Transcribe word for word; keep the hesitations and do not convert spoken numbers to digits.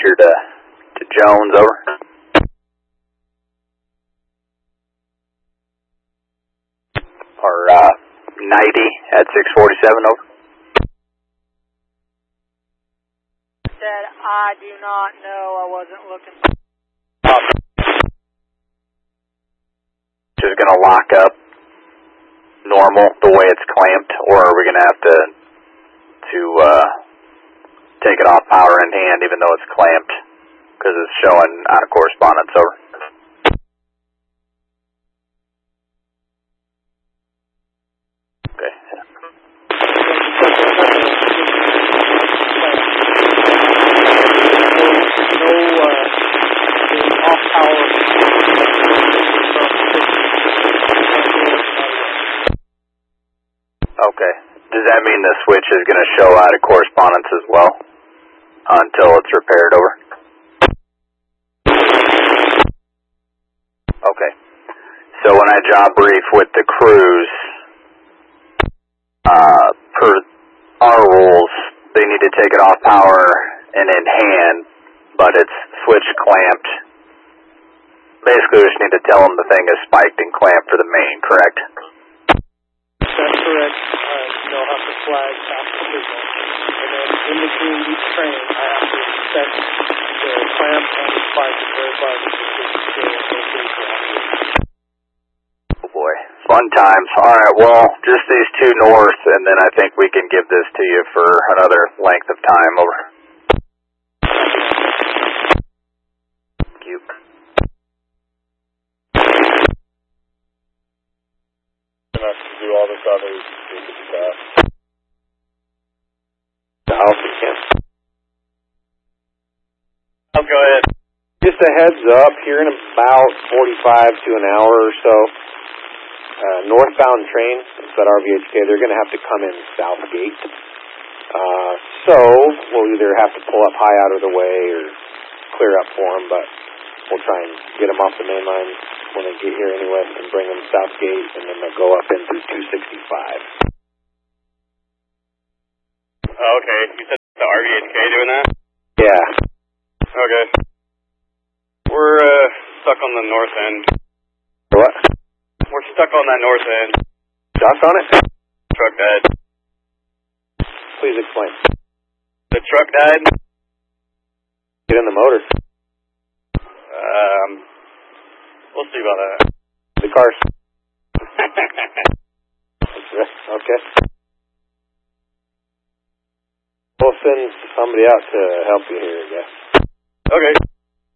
Fisher to, to Jones, over. Or uh, ninety at six forty-seven, over. Said, I do not know, I wasn't looking. Um, just going to lock up normal the way it's clamped, or are we going to have to to uh, take it off power in hand even though it's clamped because it's showing out of correspondence, over? Okay. No, uh, off power. Okay. Does that mean the switch is going to show out of correspondence as well until it's repaired, over? Okay. So when I job brief with the crews, uh, per our rules, they need to take it off power and in hand, but it's switch clamped. Basically, we just need to tell them the thing is spiked and clamped for the main, correct? That's correct. Uh, they'll have to flag after the signal. And then in between each train, I have to inspect the clamp and the spike and verify that the system is still located. Oh boy. Fun times. Alright, well, just these two north, and then I think we can give this to you for another length of time, over. Thank you. Do all this other stuff. South again. I'll go ahead. Just a heads up, here in about forty-five to an hour or so, uh, northbound train, it's at R V H K, they're going to have to come in Southgate. Uh, so, we'll either have to pull up high out of the way or clear up for them, but we'll try and get them off the main line when they get here anyway and bring them Southgate, and then they'll go up into two sixty-five. Oh, okay. You said the R V H K doing that? Yeah. Okay. We're uh, stuck on the north end. What? We're stuck on that north end. Stuck on it? Truck died. Please explain. The truck died? Get in the motor. Um, we'll see about that. The car's... Okay. We'll send somebody out to help you here, I guess. Okay.